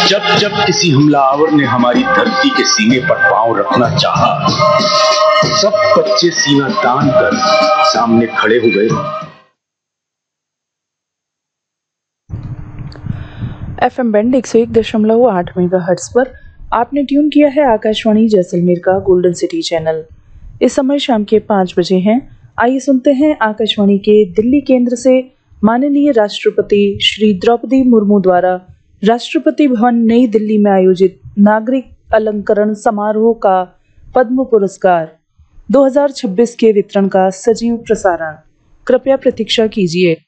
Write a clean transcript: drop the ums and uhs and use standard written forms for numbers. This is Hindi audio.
जब जब किसी हमलावर ने हमारी धरती के सीने पर पांव रखना चाहा, सब बच्चे सीना तान कर सामने खड़े हो गए। FM बैंड 101.8 मेगाहर्ट्ज पर आपने ट्यून किया है आकाशवाणी जैसलमेर का गोल्डन सिटी चैनल। इस समय शाम के 5 बजे हैं। आइए सुनते हैं आकाशवाणी के दिल्ली केंद्र से माननीय राष्ट्रपति श्री द्रौपदी मुर्मू द्वारा राष्ट्रपति भवन नई दिल्ली में आयोजित नागरिक अलंकरण समारोह का पद्म पुरस्कार 2026 के वितरण का सजीव प्रसारण। कृपया प्रतीक्षा कीजिए।